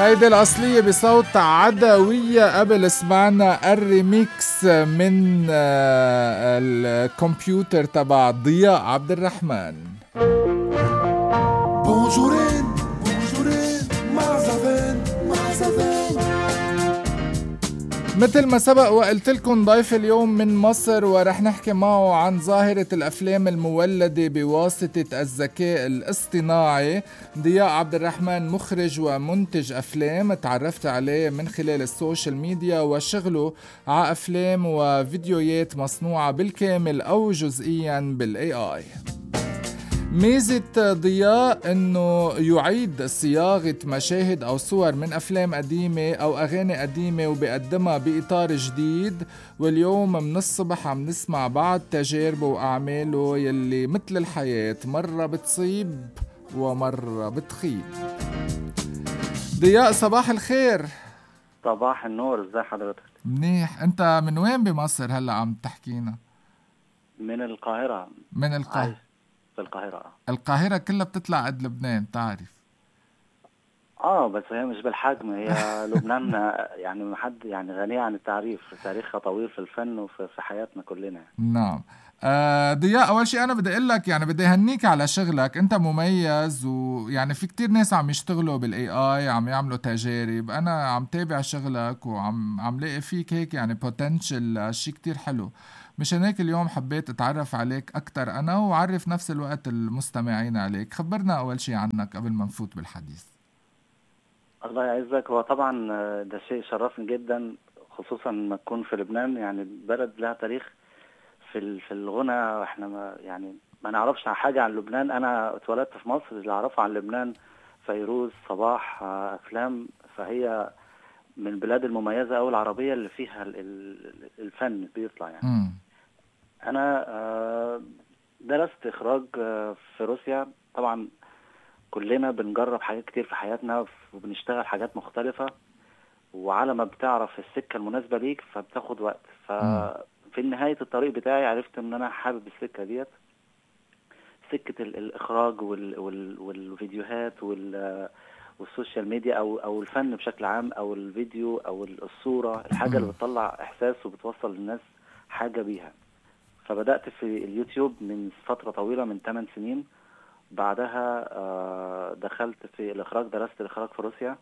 هيدي الأصلية بصوت عدوية. قبل سمعنا الريميكس من الكمبيوتر تبع ضياء عبد الرحمن. بونجورين بونجورين معزفين معزفين. مثل ما سبق وقلت لكم ضيف اليوم من مصر، ورح نحكي معه عن ظاهرة الأفلام المولدة بواسطة الذكاء الاصطناعي. ضياء عبد الرحمن مخرج ومنتج أفلام، تعرفت عليه من خلال السوشيال ميديا وشغله على أفلام وفيديوهات مصنوعة بالكامل أو جزئيا بالاي اي. ميزة ضياء انه يعيد صياغة مشاهد او صور من افلام قديمة او اغاني قديمة وبيقدمها باطار جديد. واليوم من الصبح عم نسمع بعض تجاربه واعماله يلي مثل الحياة، مرة بتصيب ومرة بتخيب. ضياء صباح الخير. صباح النور، ازي حضرتك؟ منيح. انت من وين بمصر هلأ عم تحكينا؟ من القاهرة. من القاهرة. في القاهرة. القاهرة كلها بتطلع قد لبنان تعرف. بس هي مش بالحجم، هي لبنان يعني محد يعني غنية عن التعريف، تاريخها طويل في الفن وفي حياتنا كلنا. نعم. ضياء، اول شيء انا بدي اقول لك يعني بدي اهنيك على شغلك، انت مميز، ويعني في كتير ناس عم يشتغلوا بالاي اي، عم يعملوا تجارب. انا عم تابع شغلك وعم لاقي فيك هيك يعني بوتنشل، شيء كتير حلو. مشان هيك اليوم حبيت اتعرف عليك اكتر انا، وعرف نفس الوقت المستمعين عليك. خبرنا اول شيء عنك قبل ما نفوت بالحديث. الله يعزك. هو طبعا ده شيء شرفني جدا، خصوصا لما تكون في لبنان، يعني بلد لها تاريخ في الغنى. احنا ما نعرفش حاجة عن لبنان. انا اتولدت في مصر، اللي اعرفه عن لبنان فيروز، صباح، افلام. فهي من البلاد المميزة أو العربية اللي فيها الفن بيطلع يعني. أنا درست إخراج في روسيا. طبعا كلنا بنجرب حاجات كتير في حياتنا وبنشتغل حاجات مختلفة، وعلى ما بتعرف السكة المناسبة ليك فبتاخد وقت. ففي نهاية الطريق بتاعي عرفت إن أنا حابب السكة ديت، سكة الإخراج والفيديوهات والسوشيال ميديا او الفن بشكل عام، او الفيديو او الصورة، الحاجة اللي بتطلع احساس وبتوصل للناس حاجة بيها. فبدأت في اليوتيوب من فترة طويلة، من 8 سنين. بعدها دخلت في الاخراج، درست الاخراج في روسيا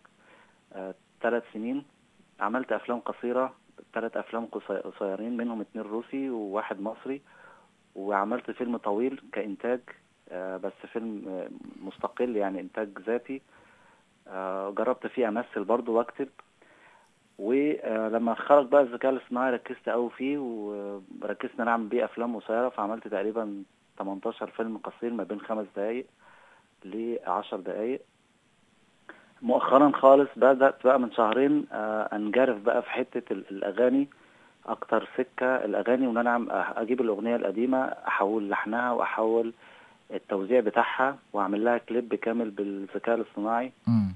3 سنين. عملت افلام قصيرة، 3 افلام قصيرين، منهم 2 روسي و1 مصري. وعملت فيلم طويل كإنتاج، بس فيلم مستقل يعني إنتاج ذاتي. جربت فيه أمثل برضو واكتب. ولما خرج بقى الذكاء الاصطناعي ركزت قوي فيه، وركزت نعمل بيه أفلام قصيرة. فعملت تقريبا 18 فيلم قصير ما بين 5 دقايق ل10 دقايق. مؤخرا خالص بدأت بقى من شهرين أنجرف بقى في حتة الأغاني أكتر سكة. الأغاني، وإن أنا أجيب الأغنية القديمة، أحول لحنها وأحول التوزيع بتاعها وأعمل لها كليب كامل بالذكاء الاصطناعي.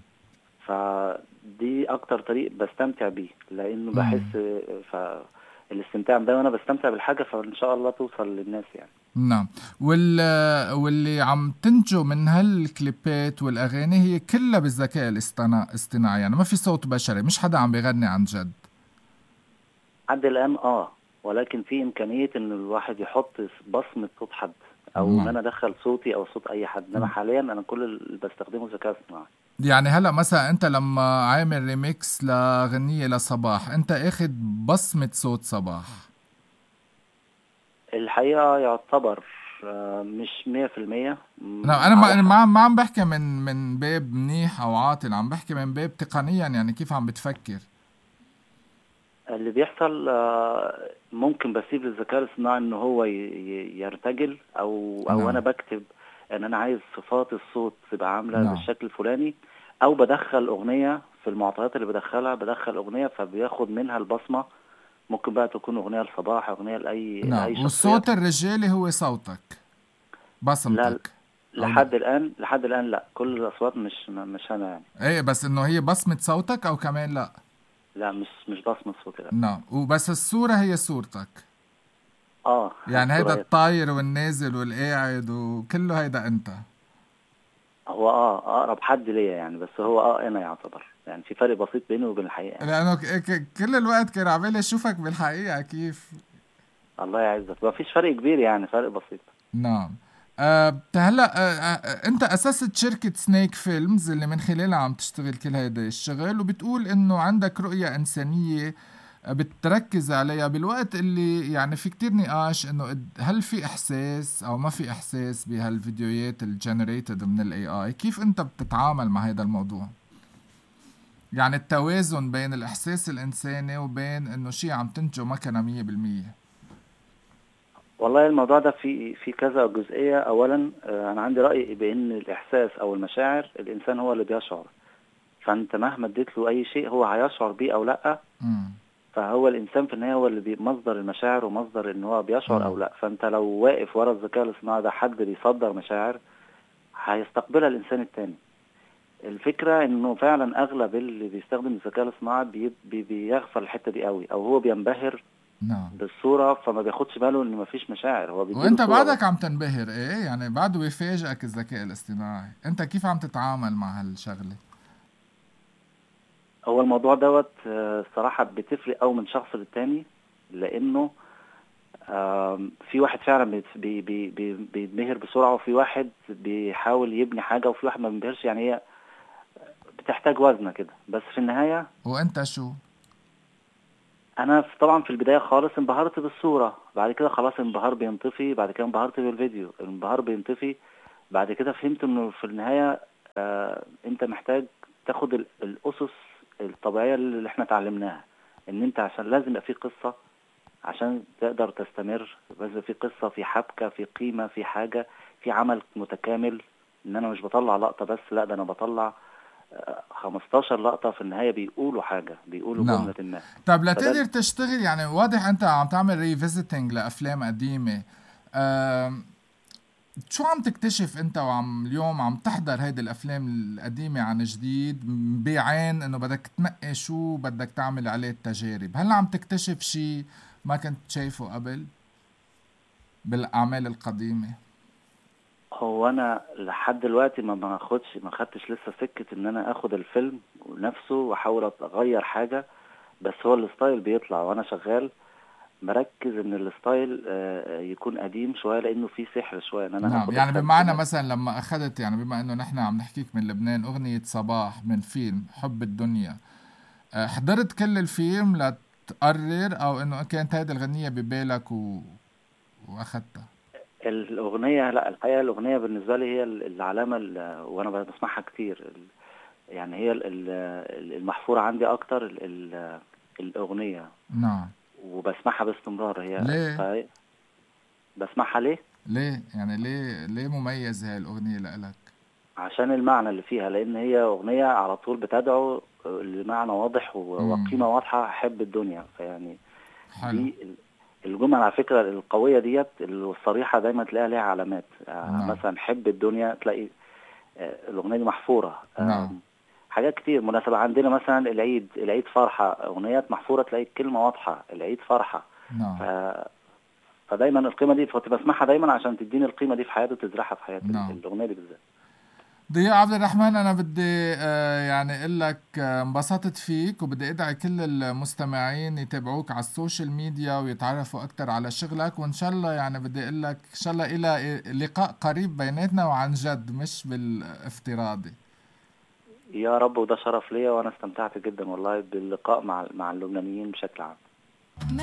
فدي أكتر طريق بستمتع بيه، لأنه بحس الاستمتاع ده وأنا بستمتع بالحاجة، فإن شاء الله توصل للناس يعني. نعم. واللي عم تنجو من هالكليبات والأغاني هي كلها بالذكاء الاصطناعي، يعني ما في صوت بشري، مش حدا عم بيغني عن جد عند الآن. ولكن في إمكانية إن الواحد يحط بصمة صوت حد، أو إن أنا أدخل صوتي أو صوت أي حد. إنما حاليا أنا كل اللي بستخدمه ذكاء اصطناعي. يعني هلأ مثلا أنت لما عامل ريميكس لغنية لصباح، أنت أخذ بصمة صوت صباح؟ الحقيقة يعتبر مش 100%. أنا ما عم بحكي من باب منيح أو عاطل، عم بحكي من باب تقنيا، يعني كيف عم بتفكر. اللي بيحصل ممكن بسيب للذكاء الاصطناعي إنه هو يرتجل، أو أنا بكتب إن أنا عايز صفات الصوت تبقى عاملة بالشكل الفلاني، أو بدخل أغنية في المعطيات اللي بدخل أغنية فبياخد منها البصمة. ممكن بقى تكون أغنية لصباح، أغنية لأي شخصية. والصوت الرجالي هو صوتك، بصمتك؟ لا، لحد الآن لا، كل الأصوات مش أنا يعني. إيه، بس إنه هي بصمة صوتك أو كمان لا؟ لا، مش بصمة صوتي، لا. نعم. وبس الصورة هي صورتك. يعني هيدا الطاير والنازل والقاعد وكله هيدا أنت. هو اقرب حد ليا يعني، بس هو انا يعتبر يعني في فرق بسيط بيني وبين الحقيقة يعني. لانه كل الوقت كان عمال اشوفك بالحقيقة كيف. الله يعزك، ما فيش فرق كبير يعني، فرق بسيط. نعم. هلا انت اسست شركة سنيك فيلمز اللي من خلالها عم تشتغل كل هيدا الشغل، وبتقول انه عندك رؤية انسانية بتركز عليها بالوقت اللي يعني في كتير نقاش انه هل في احساس او ما في احساس بهالفيديوهات الجنريتد من الاي اي. كيف انت بتتعامل مع هذا الموضوع؟ يعني التوازن بين الاحساس الانساني وبين انه شيء عم تنتجه مكنة 100%. والله الموضوع ده في كذا جزئية. أولا أنا عندي رأي بأن الإحساس أو المشاعر الإنسان هو اللي بيشعر، فأنت مهما اديت له أي شيء هو هيشعر بيه أو لأ. امم. فهو الإنسان في النهاية هو اللي مصدر المشاعر ومصدر إن هو بيشعر أو امم. لأ. فأنت لو واقف ورا الذكاء الاصطناعي ده حد بيصدر مشاعر، هيستقبلها الإنسان التاني. الفكرة إنه فعلا أغلب اللي بيستخدم الذكاء الاصطناعي بيغفل الحتة دي قوي، أو هو بينبهر نعم. بالصورة فما بياخدش باله إن مفيش مشاعر، هو بيديله وانت صورة بس. بعدك عم تنبهر ايه يعني، بعده بيفاجئك الذكاء الاصطناعي. انت كيف عم تتعامل مع هالشغلة؟ هو الموضوع دوت الصراحة بتفرق أوي من شخص للتاني، لأنه في واحد فعلا بينبهر بسرعة، وفي واحد بيحاول يبني حاجة، وفي واحد ما بينبهرش. يعني هي بتحتاج وزنة كده، بس في النهاية وانت شو؟ أنا طبعا في البداية خالص انبهرت بالصورة، بعد كده خلاص انبهار بينطفي، بعد كده انبهرت بالفيديو، الانبهار بينطفي. بعد كده فهمت إنه في النهاية أنت محتاج تاخد الأسس الطبيعية اللي احنا اتعلمناها، إن أنت عشان لازم يبقى في قصة عشان تقدر تستمر، لازم في قصة، في حبكة، في قيمة، في حاجة، في عمل متكامل. ان انا مش بطلع لقطة بس، لا ده انا بطلع 15 لقطة في النهاية بيقولوا حاجة، بيقولوا نعم. جملة ما. طب فده لتقدر تشتغل يعني، واضح انت عم تعمل ريفيزيتنج لافلام قديمة. أم، شو عم تكتشف انت اليوم عم تحضر هيدي الافلام القديمة عن جديد، بعين انه بدك تنقي شو بدك تعمل عليه التجارب؟ هل عم تكتشف شي ما كنت شايفه قبل بالاعمال القديمة؟ هو انا لحد دلوقتي ما خدتش لسه سكة ان انا اخد الفيلم نفسه واحاول اغير حاجة، بس هو الستايل بيطلع وانا شغال مركز ان الستايل يكون قديم شوية، لانه فيه سحر شوية ان انا نعم. اخد يعني بمعنى الخلفيات. مثلا لما اخذت، يعني بما انه نحن عم نحكيك من لبنان، اغنية صباح من فيلم حب الدنيا، حضرت كل الفيلم لتقرر او انه كانت هيدي الغنية ببالك واخدتها؟ الأغنية لا، الحقيقة الأغنية بالنسبة لي هي العلامة وأنا بسمعها كتير. يعني هي المحفورة عندي أكتر الأغنية، نعم. وبسمعها باستمرار. ليه؟ بسمعها ليه؟ ليه يعني، ليه مميز هاي الأغنية لإلك؟ عشان المعنى اللي فيها، لأن هي أغنية على طول بتدعو لمعنى واضح امم. وقيمة واضحة، حب الدنيا. فيعني حلو. دي الجمل على فكرة القوية ديت الصريحة دايما تلاقيها ليها علامات. نعم. مثلا حب الدنيا تلاقي الأغنية دي محفورة. نعم. حاجات كتير مناسبة عندنا، مثلا العيد فرحة، أغنيات محفورة تلاقي الكلمة واضحة، العيد فرحة. ف... نعم. فدايما القيمة دي كنت بسمعها دايما عشان تديني القيمة دي في حياتي وتزرعها في حياتي، نعم. الأغنية دي بالذات. ضياء عبد الرحمن، أنا بدي يعني أقول لك انبسطت فيك، وبدي أدعي كل المستمعين يتابعوك على السوشيال ميديا ويتعرفوا أكتر على شغلك، وإن شاء الله يعني بدي أقول لك إن شاء الله إلى لقاء قريب بيناتنا وعن جد مش بالافتراضي. يا رب، وده شرف ليا، وأنا استمتعت جدا والله باللقاء مع اللبنانيين بشكل عام.